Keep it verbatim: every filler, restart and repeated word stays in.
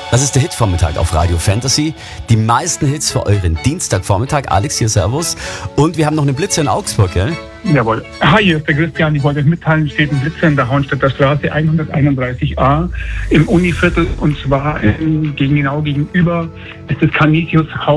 Das ist der Hitvormittag auf Radio Fantasy. Die meisten Hits für euren Dienstagvormittag. Alex, hier, servus. Und wir haben noch einen Blitzer in Augsburg, gell? Jawohl. Hi, hier ist der Christian. Ich wollte euch mitteilen, steht ein Blitzer in der Hauenstädter Straße hunderteinunddreißig a im Univiertel. Und zwar in, gegen, genau gegenüber ist das Canisius Haus.